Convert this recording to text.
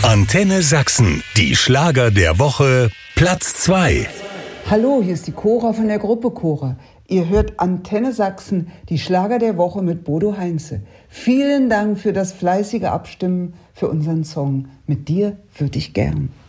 Antenne Sachsen, die Schlager der Woche, Platz 2. Hallo, hier ist die Cora von der Gruppe Cora. Ihr hört Antenne Sachsen, die Schlager der Woche mit Bodo Heinze. Vielen Dank für das fleißige Abstimmen für unseren Song. Mit dir würde ich gern.